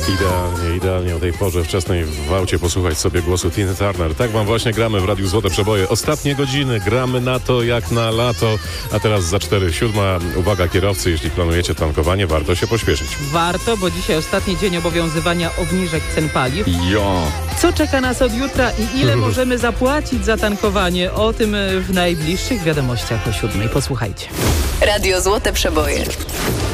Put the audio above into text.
Idealnie o tej porze wczesnej w aucie posłuchać sobie głosu Tiny Turner. Tak wam właśnie gramy w Radiu Złote Przeboje. Ostatnie godziny, gramy na to jak na lato. A teraz za 4:07. Uwaga kierowcy, jeśli planujecie tankowanie, warto się pośpieszyć. Warto, bo dzisiaj ostatni dzień obowiązywania obniżek cen paliw. Jo! Co czeka nas od jutra i ile możemy zapłacić za tankowanie? O tym w najbliższych wiadomościach o 7:00. Posłuchajcie. Radio Złote Przeboje.